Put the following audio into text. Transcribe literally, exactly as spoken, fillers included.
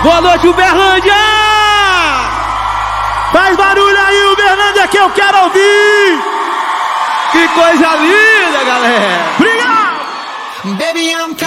Boa noite, Uberlândia! Faz barulho aí, Uberlândia, que eu quero ouvir! Que coisa linda, galera! Obrigado! Baby, I'm